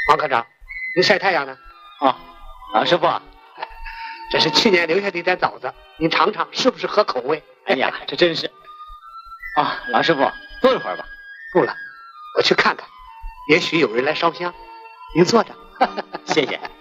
王科长，你晒太阳呢？ 哦，老师傅， 这是去年留下的一点枣子，你尝尝是不是合口味？ 哎呀，这真是。啊，老师傅，坐一会儿吧。 不了，我去看看，也许有人来烧香。您坐着。 谢谢。